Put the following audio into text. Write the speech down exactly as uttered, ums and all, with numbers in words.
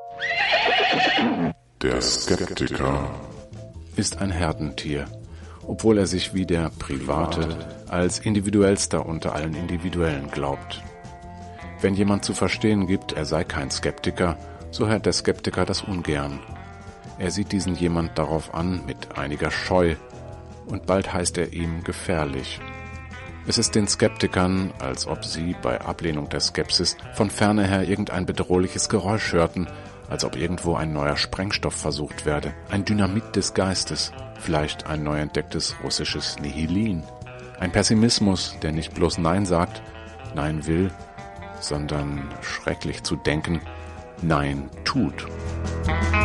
Der Skeptiker ist ein Herdentier, obwohl er sich wie der Private als individuellster unter allen Individuellen glaubt. Wenn jemand zu verstehen gibt, er sei kein Skeptiker, so hört der Skeptiker das ungern. Er sieht diesen jemand darauf an mit einiger Scheu, und bald heißt er ihm gefährlich. Es ist den Skeptikern, als ob sie bei Ablehnung der Skepsis von ferne her irgendein bedrohliches Geräusch hörten, als ob irgendwo ein neuer Sprengstoff versucht werde, ein Dynamit des Geistes, vielleicht ein neu entdecktes russisches Nihilin, ein Pessimismus, der nicht bloß Nein sagt, Nein will, sondern schrecklich zu denken, Nein tut.